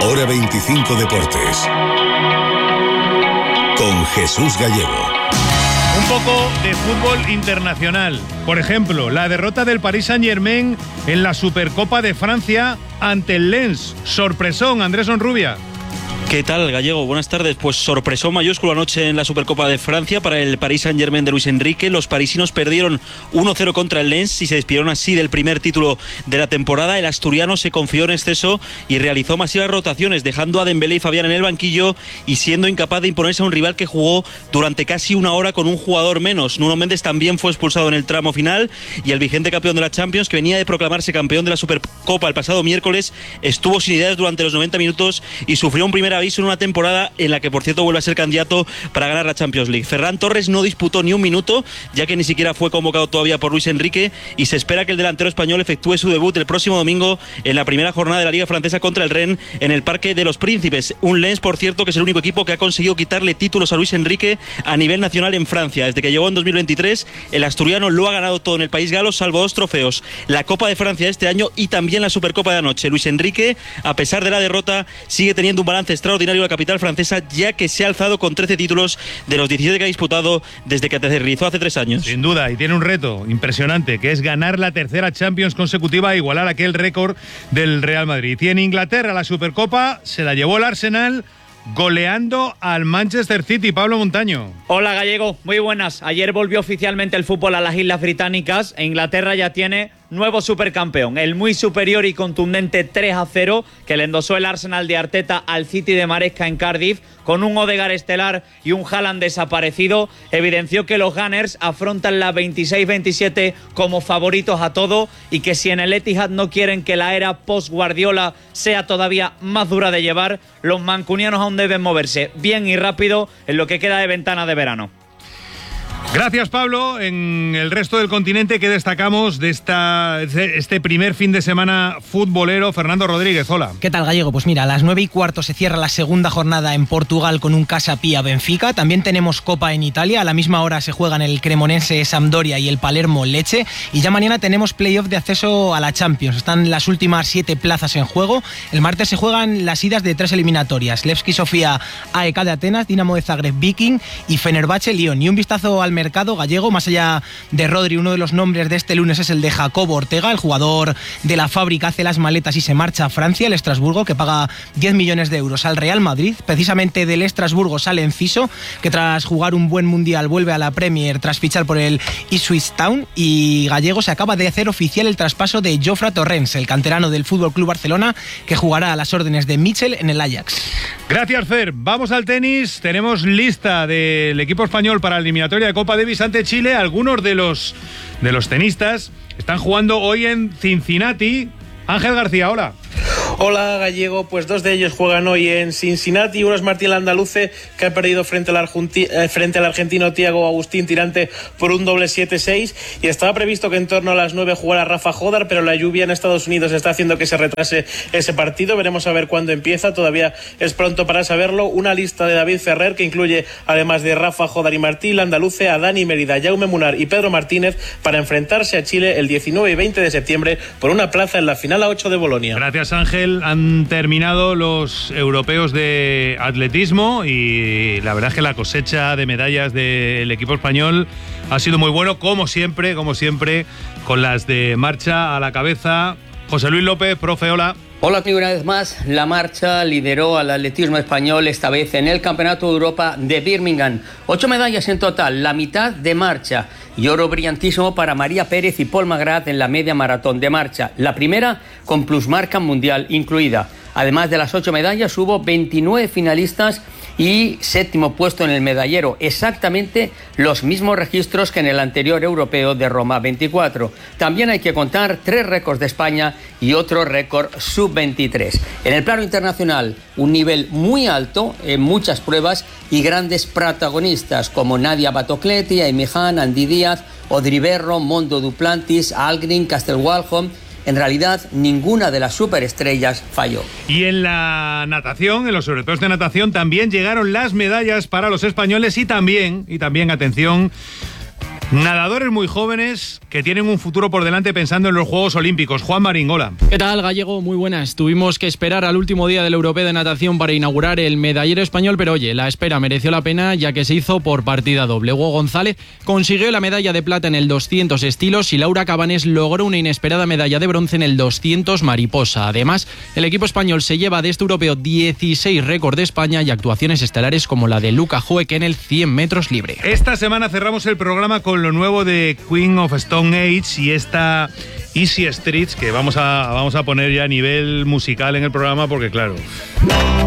Hora 25 Deportes. Con Jesús Gallego. Un poco de fútbol internacional. Por ejemplo, la derrota del Paris Saint-Germain en la Supercopa de Francia ante el Lens. Sorpresón, Andrés Onrubia. ¿Qué tal, Gallego? Buenas tardes. Pues sorpresón mayúsculo anoche en la Supercopa de Francia para el Paris Saint-Germain de Luis Enrique. Los parisinos perdieron 1-0 contra el Lens y se despidieron así del primer título de la temporada. El asturiano se confió en exceso y realizó masivas rotaciones, dejando a Dembélé y Fabián en el banquillo y siendo incapaz de imponerse a un rival que jugó durante casi una hora con un jugador menos. Nuno Méndez también fue expulsado en el tramo final y el vigente campeón de la Champions, que venía de proclamarse campeón de la Supercopa el pasado miércoles, estuvo sin ideas durante los 90 minutos y sufrió un primer aviso en una temporada en la que, por cierto, vuelve a ser candidato para ganar la Champions League. Ferran Torres no disputó ni un minuto, ya que ni siquiera fue convocado todavía por Luis Enrique, y se espera que el delantero español efectúe su debut el próximo domingo en la primera jornada de la Liga Francesa contra el Rennes en el Parque de los Príncipes. Un Lens, por cierto, que es el único equipo que ha conseguido quitarle títulos a Luis Enrique a nivel nacional en Francia. Desde que llegó en 2023, el asturiano lo ha ganado todo en el país galo, salvo 2 trofeos: la Copa de Francia de este año y también la Supercopa de anoche. Luis Enrique, a pesar de la derrota, sigue teniendo un balance extraordinario en la capital francesa, ya que se ha alzado con 13 títulos de los 17 que ha disputado desde que aterrizó hace 3 años. Sin duda, y tiene un reto impresionante, que es ganar la tercera Champions consecutiva e igualar aquel récord del Real Madrid. Y en Inglaterra la Supercopa se la llevó el Arsenal goleando al Manchester City. Pablo Montaño. Hola, Gallego, muy buenas. Ayer volvió oficialmente el fútbol a las Islas Británicas e Inglaterra ya tiene nuevo supercampeón, el muy superior y contundente 3-0 que le endosó el Arsenal de Arteta al City de Maresca en Cardiff, con un Odegaard estelar y un Haaland desaparecido, evidenció que los Gunners afrontan la 26-27 como favoritos a todo y que si en el Etihad no quieren que la era post-Guardiola sea todavía más dura de llevar, los mancunianos aún deben moverse bien y rápido en lo que queda de ventana de verano. Gracias, Pablo. En el resto del continente, ¿qué destacamos de este primer fin de semana futbolero? Fernando Rodríguez, hola. ¿Qué tal, Gallego? Pues mira, a las 9:15 se cierra la segunda jornada en Portugal con un Casa Pia Benfica. También tenemos Copa en Italia. A la misma hora se juegan el Cremonense Sampdoria y el Palermo Lecce. Y ya mañana tenemos playoff de acceso a la Champions. Están las últimas 7 plazas en juego. El martes se juegan las idas de 3 eliminatorias: Levski Sofía AEK de Atenas, Dinamo de Zagreb Viking y Fenerbahce Lyon. Y un vistazo al mercado, Gallego. Más allá de Rodri, uno de los nombres de este lunes es el de Jacobo Ortega. El jugador de la Fábrica hace las maletas y se marcha a Francia, el Estrasburgo, que paga 10 millones de euros al Real Madrid. Precisamente del Estrasburgo sale Enciso, que tras jugar un buen mundial vuelve a la Premier tras fichar por el Ipswich Town. Y, Gallego, se acaba de hacer oficial el traspaso de Jofre Torrens, el canterano del FC Barcelona, que jugará a las órdenes de Mitchell en el Ajax. Gracias, Fer. Vamos al tenis. Tenemos lista del equipo español para la eliminatoria de Copa Davis ante Chile. Algunos de los tenistas están jugando hoy en Cincinnati. Ángel García, hola. Hola, Gallego, pues 2 de ellos juegan hoy en Cincinnati. Uno es Martín Landaluce, que ha perdido frente al argentino Thiago Agustín Tirante por un doble 7-6, y estaba previsto que en torno a las 9 jugara Rafa Jodar, pero la lluvia en Estados Unidos está haciendo que se retrase ese partido. Veremos a ver cuándo empieza, todavía es pronto para saberlo. Una lista de David Ferrer que incluye, además de Rafa Jodar y Martín Landaluce, a Dani Mérida, Jaume Munar y Pedro Martínez, para enfrentarse a Chile el 19 y 20 de septiembre por una plaza en la final A8 de Bolonia. Gracias, Ángel. Han terminado los europeos de atletismo y la verdad es que la cosecha de medallas del equipo español ha sido muy bueno, como siempre, con las de marcha a la cabeza. José Luis López, profe, hola. Hola, una vez más. La marcha lideró al atletismo español, esta vez en el Campeonato de Europa de Birmingham. 8 medallas en total, la mitad de marcha. Y oro brillantísimo para María Pérez y Paul Magrat en la media maratón de marcha. La primera con plusmarca mundial incluida. Además de las 8 medallas, hubo 29 finalistas y 7º puesto en el medallero. Exactamente los mismos registros que en el anterior europeo de Roma 24. También hay que contar 3 récords de España y otro récord sub-23. En el plano internacional, un nivel muy alto en muchas pruebas y grandes protagonistas como Nadia Batocletti, Amy Han, Andy Díaz, Audrey Berro, Mondo Duplantis, Algren, Castelwalholm. En realidad, ninguna de las superestrellas falló. Y en la natación, en los europeos de natación, también llegaron las medallas para los españoles y también, atención, Nadadores muy jóvenes que tienen un futuro por delante pensando en los Juegos Olímpicos. Juan Marín, hola. ¿Qué tal, Gallego? Muy buenas. Tuvimos que esperar al último día del Europeo de Natación para inaugurar el medallero español, pero oye, la espera mereció la pena ya que se hizo por partida doble. Hugo González consiguió la medalla de plata en el 200 estilos y Laura Cabanés logró una inesperada medalla de bronce en el 200 mariposa. Además, el equipo español se lleva de este europeo 16 récords de España y actuaciones estelares como la de Luca Hueck en el 100 metros libre. Esta semana cerramos el programa con lo nuevo de Queen of Stone Age y esta Easy Streets que vamos a poner ya a nivel musical en el programa porque claro...